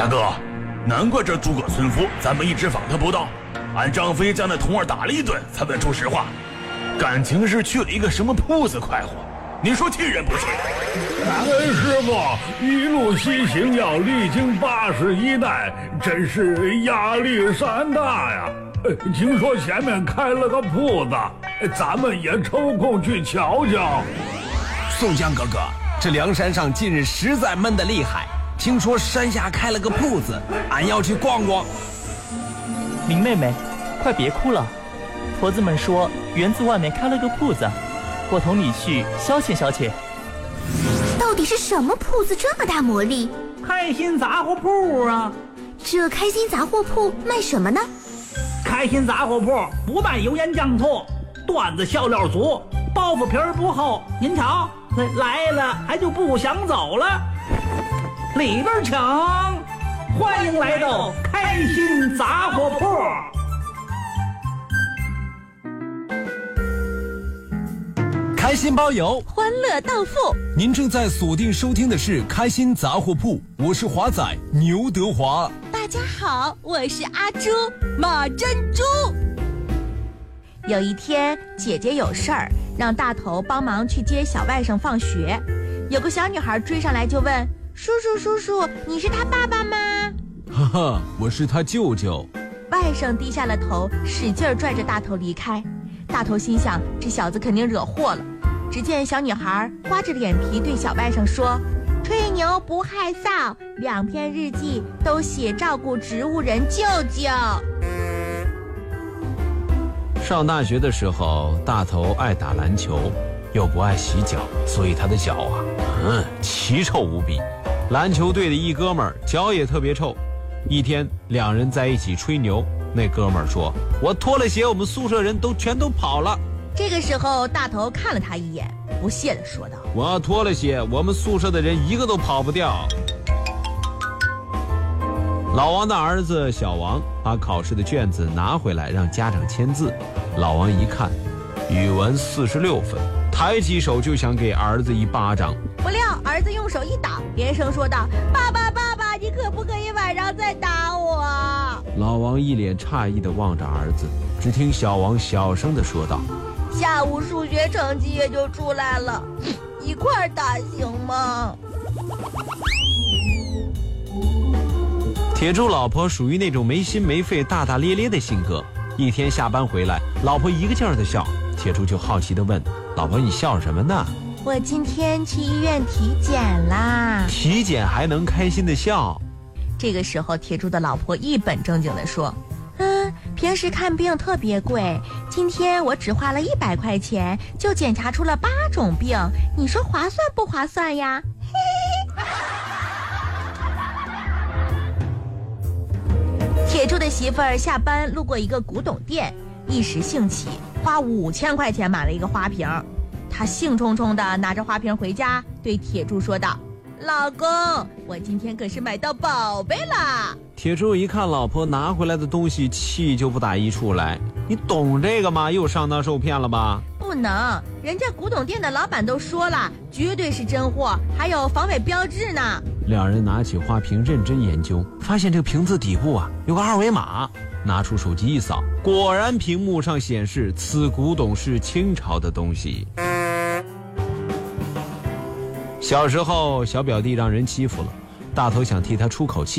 大哥，难怪这诸葛村夫咱们一直访他不到，俺张飞将那童儿打了一顿才问出实话，感情是去了一个什么铺子快活，你说气人不气？ 师傅一路西行要历经81代，真是压力山大呀。听说前面开了个铺子，咱们也抽空去瞧瞧。 宋江哥哥，这梁山上近日实在闷得厉害，听说山下开了个铺子，俺要去逛逛。 林妹妹，快别哭了，婆子们说园子外面开了个铺子，我同你去消遣消遣。 到底是什么铺子这么大魔力？ 开心杂货铺啊！ 这开心杂货铺卖什么呢？ 开心杂货铺不卖油盐酱醋，段子笑料足，包袱皮儿不厚。您瞧，来了还就不想走了。里边请，欢迎来到开心杂货铺。 开心包邮， 欢乐到付。 您正在锁定收听的是开心杂货铺，我是华仔牛德华。 大家好，我是阿朱马珍珠。有一天，姐姐有事儿，让大头帮忙去接小外甥放学。有个小女孩追上来就问：叔叔，你是他爸爸吗？ 哈哈，我是他舅舅。 外甥低下了头，使劲拽着大头离开。大头心想，这小子肯定惹祸了。只见小女孩刮着脸皮对小外甥说：吹牛不害臊，2篇日记都写照顾植物人舅舅。 上大学的时候，大头爱打篮球，又不爱洗脚，所以他的脚奇臭无比。篮球队的一哥们儿脚也特别臭。一天，两人在一起吹牛，那哥们儿说：我脱了鞋，我们宿舍人全都跑了。 这个时候，大头看了他一眼，不屑地说道： 我要脱了鞋，我们宿舍的人一个都跑不掉。老王的儿子小王把考试的卷子拿回来让家长签字，老王一看，语文46分，抬起手就想给儿子一巴掌， 不料儿子用手一挡，连声说道：爸爸，你可不可以晚上再打我？ 老王一脸诧异地望着儿子，只听小王小声地说道： 下午数学成绩也就出来了，一块打行吗？ 铁柱老婆属于那种没心没肺、大大咧咧的性格。一天下班回来，老婆一个劲儿地笑，铁柱就好奇地问：老婆，你笑什么呢？ 我今天去医院体检啦。 体检还能开心地笑？ 这个时候，铁柱的老婆一本正经地说：平时看病特别贵，今天我只花了100块钱就检查出了8种病，你说划算不划算呀？铁柱的媳妇儿下班路过一个古董店，一时兴起，花5000块钱买了一个花瓶。他兴冲冲地拿着花瓶回家，对铁柱说道：老公，我今天可是买到宝贝了。 铁柱一看老婆拿回来的东西，气就不打一处来。你懂这个吗？又上当受骗了吧？ 不能，人家古董店的老板都说了，绝对是真货，还有防伪标志呢。 两人拿起花瓶认真研究，发现这个瓶子底部有个2维码，拿出手机一扫，果然屏幕上显示此古董是清朝的东西。小时候小表弟让人欺负了，大头想替他出口气，